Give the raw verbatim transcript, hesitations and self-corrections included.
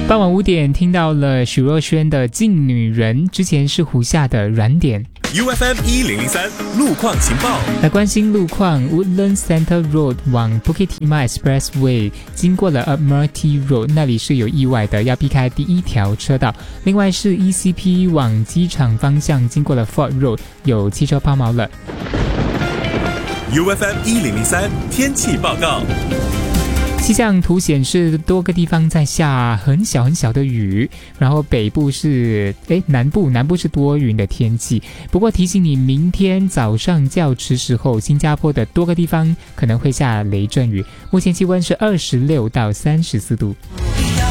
傍晚五点听到了许若瑄的《劲女人》，之前是胡夏的《软点》。 U F M 一零零三路况情报， 来关心路况。Woodlands Center Road 往 Bukit Timah Expressway 经过了 Admiralty Road， 那里是有意外的，要避开第一条车道。另外是 E C P 往机场方向经过了 Fort Road， 有汽车抛锚了。 U F M 一零零三天气报告。 气象图显示多个地方在下很小很小的雨，然后北部是诶南部南部是多云的天气。不过提醒你，明天早上较迟时候，新加坡的多个地方可能会下雷阵雨。目前气温是二十六到三十四度。